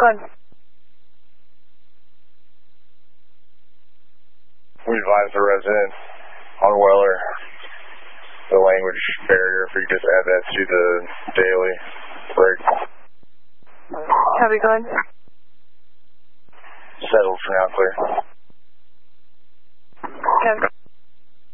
on. We advise the resident on Weller, the language barrier, if we could just add that to the daily break. Copy, go on. Settled for now, clear. Copy.